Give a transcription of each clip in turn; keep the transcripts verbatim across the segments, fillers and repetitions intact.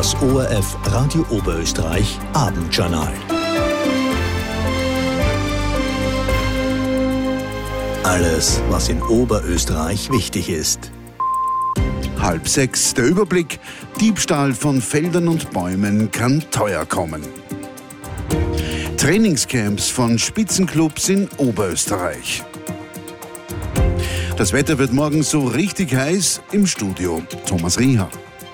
Das O R F Radio Oberösterreich Abendjournal. Alles, was in Oberösterreich wichtig ist. Halb sechs, der Überblick. Diebstahl von Feldern und Bäumen kann teuer kommen. Trainingscamps von Spitzenclubs in Oberösterreich. Das Wetter wird morgen so richtig heiß. Im Studio Thomas Rieher.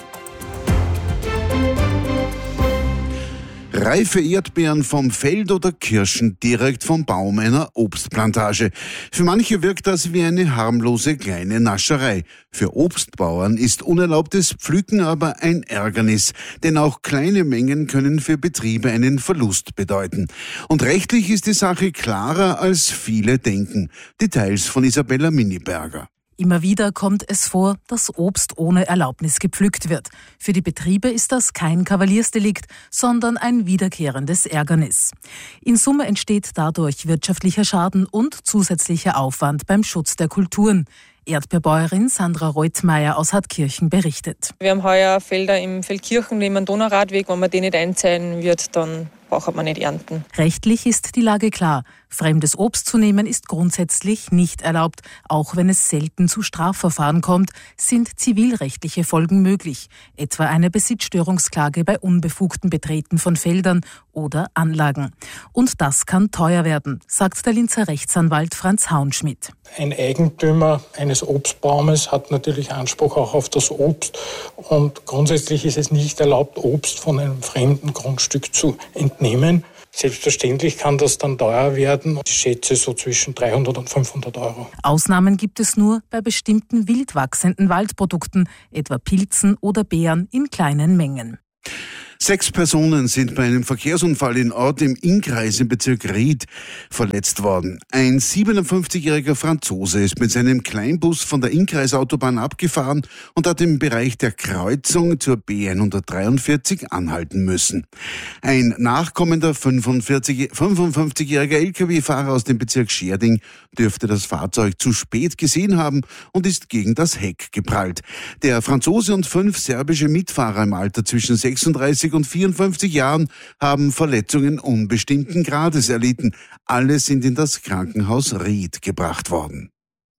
Reife Erdbeeren vom Feld oder Kirschen direkt vom Baum einer Obstplantage. Für manche wirkt das wie eine harmlose kleine Nascherei. Für Obstbauern ist unerlaubtes Pflücken aber ein Ärgernis, denn auch kleine Mengen können für Betriebe einen Verlust bedeuten. Und rechtlich ist die Sache klarer, als viele denken. Details von Isabella Miniberger. Immer wieder kommt es vor, dass Obst ohne Erlaubnis gepflückt wird. Für die Betriebe ist das kein Kavaliersdelikt, sondern ein wiederkehrendes Ärgernis. In Summe entsteht dadurch wirtschaftlicher Schaden und zusätzlicher Aufwand beim Schutz der Kulturen. Erdbeerbäuerin Sandra Reutmeier aus Hartkirchen berichtet. Wir haben heuer Felder im Feldkirchen neben dem Donauradweg. Wenn man den nicht einzählen wird, dann braucht man nicht ernten. Rechtlich ist die Lage klar. Fremdes Obst zu nehmen ist grundsätzlich nicht erlaubt. Auch wenn es selten zu Strafverfahren kommt, sind zivilrechtliche Folgen möglich. Etwa eine Besitzstörungsklage bei unbefugtem Betreten von Feldern oder Anlagen. Und das kann teuer werden, sagt der Linzer Rechtsanwalt Franz Hauenschmidt. Ein Eigentümer eines Obstbaumes hat natürlich Anspruch auch auf das Obst. Und grundsätzlich ist es nicht erlaubt, Obst von einem fremden Grundstück zu entnehmen. Selbstverständlich kann das dann teuer werden. Ich schätze so zwischen dreihundert und fünfhundert Euro. Ausnahmen gibt es nur bei bestimmten wild wachsenden Waldprodukten, etwa Pilzen oder Beeren in kleinen Mengen. Sechs Personen sind bei einem Verkehrsunfall in Ort im Innkreis im Bezirk Ried verletzt worden. Ein siebenundfünfzigjähriger Franzose ist mit seinem Kleinbus von der Innkreisautobahn abgefahren und hat im Bereich der Kreuzung zur B hundertdreiundvierzig anhalten müssen. Ein nachkommender fünfundfünfzigjähriger L K W-Fahrer aus dem Bezirk Scherding dürfte das Fahrzeug zu spät gesehen haben und ist gegen das Heck geprallt. Der Franzose und fünf serbische Mitfahrer im Alter zwischen sechsunddreißig und vierundfünfzig Jahren haben Verletzungen unbestimmten Grades erlitten. Alle sind in das Krankenhaus Ried gebracht worden.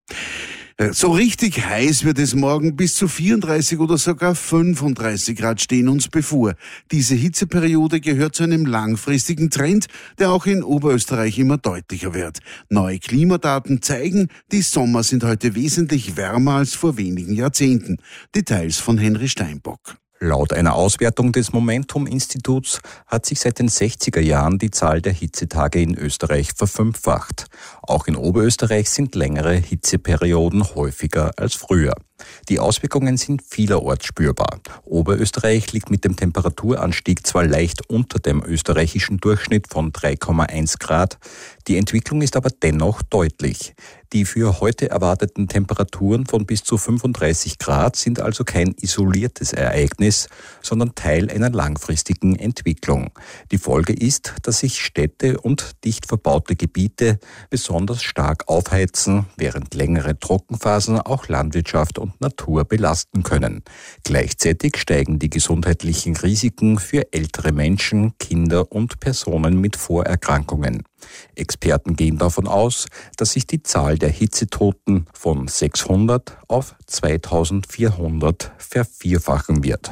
So richtig heiß wird es morgen, bis zu vierunddreißig oder sogar fünfunddreißig Grad stehen uns bevor. Diese Hitzeperiode gehört zu einem langfristigen Trend, der auch in Oberösterreich immer deutlicher wird. Neue Klimadaten zeigen, die Sommer sind heute wesentlich wärmer als vor wenigen Jahrzehnten. Details von Henry Steinbock. Laut einer Auswertung des Momentum-Instituts hat sich seit den sechziger Jahren die Zahl der Hitzetage in Österreich verfünffacht. Auch in Oberösterreich sind längere Hitzeperioden häufiger als früher. Die Auswirkungen sind vielerorts spürbar. Oberösterreich liegt mit dem Temperaturanstieg zwar leicht unter dem österreichischen Durchschnitt von drei Komma eins Grad, die Entwicklung ist aber dennoch deutlich. Die für heute erwarteten Temperaturen von bis zu fünfunddreißig Grad sind also kein isoliertes Ereignis, sondern Teil einer langfristigen Entwicklung. Die Folge ist, dass sich Städte und dicht verbaute Gebiete besonders stark aufheizen, während längere Trockenphasen auch Landwirtschaft und Natur belasten können. Gleichzeitig steigen die gesundheitlichen Risiken für ältere Menschen, Kinder und Personen mit Vorerkrankungen. Experten gehen davon aus, dass sich die Zahl der Hitzetoten von sechshundert auf zweitausendvierhundert vervierfachen wird.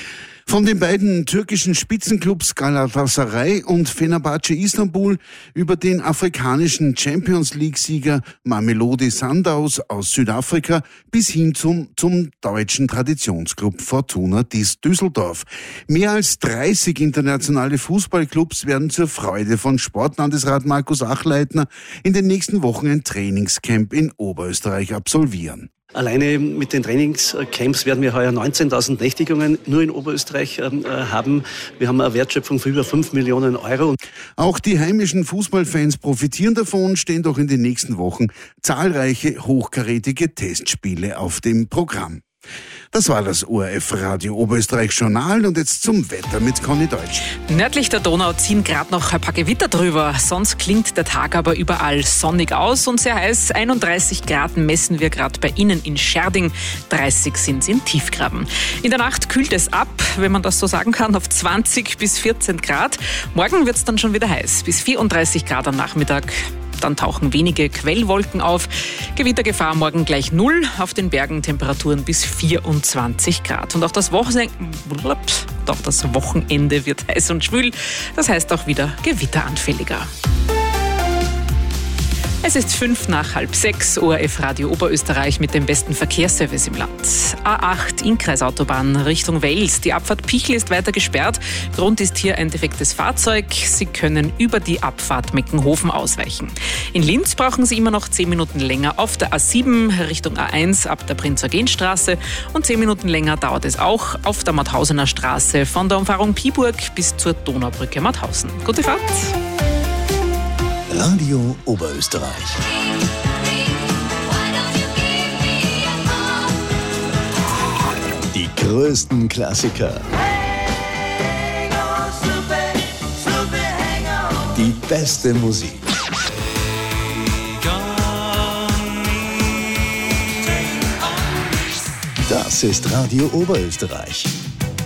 Von den beiden türkischen Spitzenclubs Galatasaray und Fenerbahce Istanbul über den afrikanischen Champions League-Sieger Mamelodi Sundowns aus Südafrika bis hin zum, zum deutschen Traditionsclub Fortuna Düsseldorf. Mehr als dreißig internationale Fußballclubs werden zur Freude von Sportlandesrat Markus Achleitner in den nächsten Wochen ein Trainingscamp in Oberösterreich absolvieren. Alleine mit den Trainingscamps werden wir heuer neunzehntausend Nächtigungen nur in Oberösterreich äh, haben. Wir haben eine Wertschöpfung von über fünf Millionen Euro. Auch die heimischen Fußballfans profitieren davon, stehen doch in den nächsten Wochen zahlreiche hochkarätige Testspiele auf dem Programm. Das war das O R F Radio Oberösterreich Journal und jetzt zum Wetter mit Conny Deutsch. Nördlich der Donau ziehen gerade noch ein paar Gewitter drüber. Sonst klingt der Tag aber überall sonnig aus und sehr heiß. einunddreißig Grad messen wir gerade bei Ihnen in Scherding. dreißig sind es in Tiefgraben. In der Nacht kühlt es ab, wenn man das so sagen kann, auf zwanzig bis vierzehn Grad. Morgen wird es dann schon wieder heiß, bis vierunddreißig Grad am Nachmittag. Dann tauchen wenige Quellwolken auf. Gewittergefahr morgen gleich null. Auf den Bergen Temperaturen bis vierundzwanzig Grad. Und auch das Wochenende, auch das Wochenende wird heiß und schwül. Das heißt auch wieder gewitteranfälliger. Es ist fünf nach halb sechs, O R F Radio Oberösterreich mit dem besten Verkehrsservice im Land. A acht Innkreisautobahn Richtung Wels. Die Abfahrt Pichel ist weiter gesperrt. Grund ist hier ein defektes Fahrzeug. Sie können über die Abfahrt Meckenhofen ausweichen. In Linz brauchen Sie immer noch zehn Minuten länger auf der A sieben Richtung A eins ab der Prinz-Eugen-Straße. Und zehn Minuten länger dauert es auch auf der Mauthausener Straße von der Umfahrung Piburg bis zur Donaubrücke Mauthausen. Gute Fahrt! Radio Oberösterreich. Die größten Klassiker. Die beste Musik. Das ist Radio Oberösterreich.